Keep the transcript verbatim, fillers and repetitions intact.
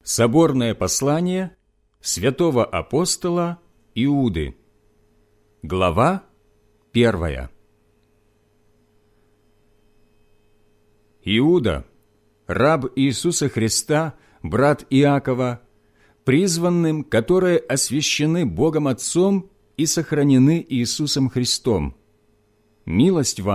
Соборное послание святого апостола Иуды. Глава первая. Иуда, раб Иисуса Христа, брат Иакова, призванным, которые освящены Богом Отцом и сохранены Иисусом Христом. Милость вам